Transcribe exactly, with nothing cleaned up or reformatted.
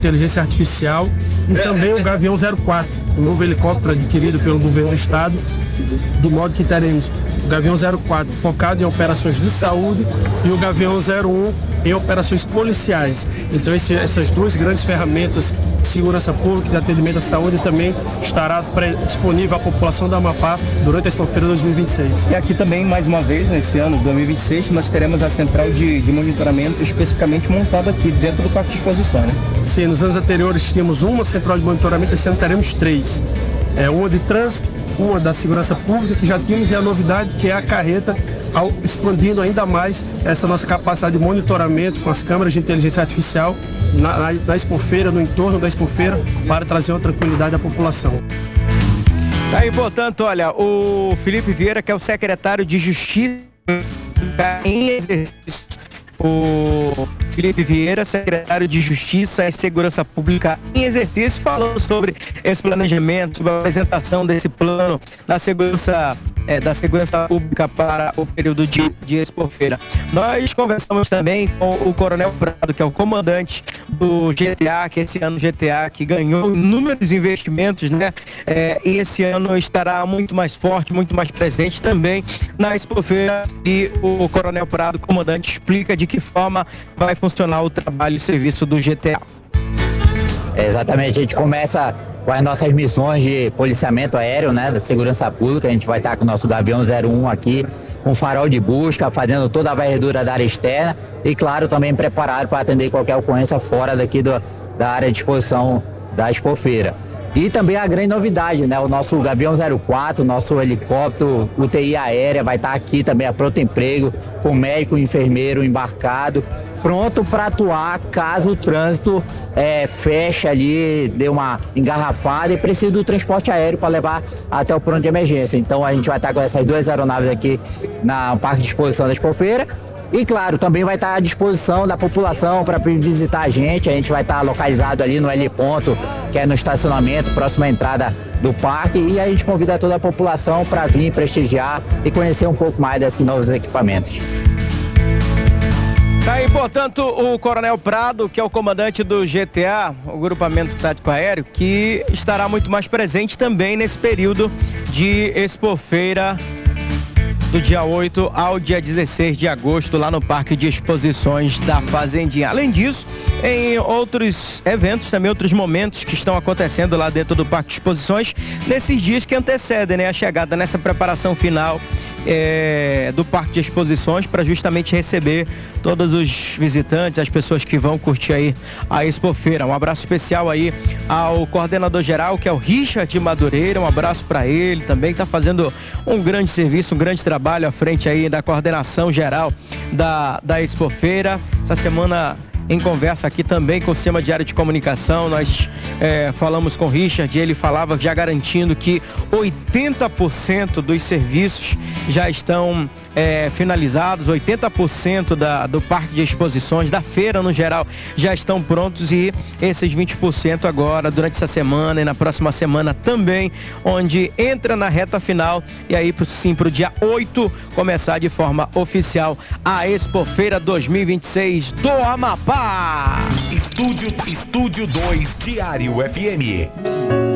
inteligência artificial e também o Gavião zero quatro, um novo helicóptero adquirido pelo governo do estado, do modo que teremos o Gavião zero quatro focado em operações de saúde e o Gavião zero um em operações policiais. Então esse, essas duas grandes ferramentas de segurança pública e de atendimento à saúde também estará pré, disponível à população da Amapá durante a Expofeira dois mil e vinte e seis. E aqui também, mais uma vez, nesse ano de dois mil e vinte e seis, nós teremos a central de, de monitoramento especificamente montada aqui dentro do parque de exposição, né? Sim, nos anos anteriores tínhamos uma central de monitoramento, esse ano teremos três. É, uma de trânsito, uma da segurança pública, que já tínhamos, e a novidade que é a carreta, ao, expandindo ainda mais essa nossa capacidade de monitoramento com as câmeras de inteligência artificial na, na, na Expofeira, no entorno da Expofeira, para trazer uma tranquilidade à população. Tá aí, portanto, olha, o Felipe Vieira, que é o secretário de Justiça em exercício, o Felipe Vieira, secretário de Justiça e Segurança Pública em exercício, falando sobre esse planejamento, sobre a apresentação desse plano da segurança, é, da segurança pública para o período de, de Expofeira. Nós conversamos também com o Coronel Prado, que é o comandante do G T A, que esse ano o G T A que ganhou inúmeros investimentos, né? É, e esse ano estará muito mais forte, muito mais presente também na Expofeira, e o Coronel Prado, comandante, explica de que forma vai funcionar o trabalho e o serviço do G T A. É, exatamente, a gente começa com as nossas missões de policiamento aéreo, né, da segurança pública. A gente vai estar com o nosso Gavião zero um aqui, com farol de busca, fazendo toda a varredura da área externa e, claro, também preparado para atender qualquer ocorrência fora daqui do, da área de exposição da Expofeira. E também a grande novidade, né? O nosso Gavião zero quatro, nosso helicóptero U T I aérea vai estar aqui também a pronto emprego, com médico e enfermeiro embarcado, pronto para atuar caso o trânsito é, feche ali, dê uma engarrafada e precise do transporte aéreo para levar até o pronto de emergência. Então a gente vai estar com essas duas aeronaves aqui na Parque de Exposição da Expofeira. E, claro, também vai estar à disposição da população para vir visitar a gente. A gente vai estar localizado ali no L-Ponto, que é no estacionamento, próximo à entrada do parque. E a gente convida toda a população para vir prestigiar e conhecer um pouco mais desses novos equipamentos. Tá aí, portanto, o Coronel Prado, que é o comandante do G T A, o Grupamento Tático Aéreo, que estará muito mais presente também nesse período de Expofeira, do dia oito ao dia dezesseis de agosto, lá no Parque de Exposições da Fazendinha. Além disso, em outros eventos, também outros momentos que estão acontecendo lá dentro do Parque de Exposições, nesses dias que antecedem, né, a chegada nessa preparação final é, do Parque de Exposições, para justamente receber todos os visitantes, as pessoas que vão curtir aí a Expofeira. Um abraço especial aí ao coordenador geral, que é o Richard Madureira, um abraço para ele também, que está fazendo um grande serviço, um grande trabalho trabalho à frente aí da coordenação geral da, da Expofeira. Essa semana, em conversa aqui também com o Sistema de Área de Comunicação, nós é, falamos com o Richard, e ele falava já garantindo que oitenta por cento dos serviços já estão é, finalizados, oitenta por cento da, do Parque de Exposições, da feira no geral, já estão prontos, e esses vinte por cento agora, durante essa semana e na próxima semana também, onde entra na reta final, e aí sim, para o dia oito, começar de forma oficial a Expofeira dois mil e vinte e seis do Amapá. Estúdio, Estúdio dois Diário F M.